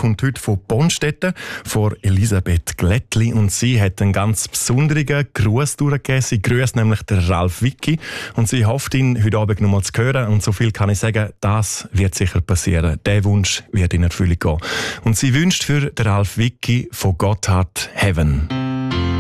kommt heute von Bonstetten, von Elisabeth Glättli. Und sie hat einen ganz besonderen Gruß durchgegeben. Sie grüßt nämlich den Ralf Wicki. Und sie hofft, ihn heute Abend noch mal zu hören. Und so viel kann ich sagen, das wird sicher passieren. Der Wunsch wird in Erfüllung gehen. Und sie wünscht für den Ralf Wicki von Gotthard Heaven.